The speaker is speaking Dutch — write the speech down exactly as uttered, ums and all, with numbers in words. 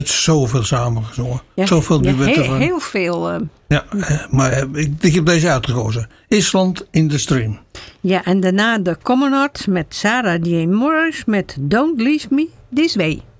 zoveel samengezongen. Ja, zoveel ja, duetten. heel, heel veel. Uh... Ja, maar ik, ik heb deze uitgekozen. Island in the Stream. Ja, en daarna de Commonards met Sarah Jane Morris met Don't Leave Me This Way.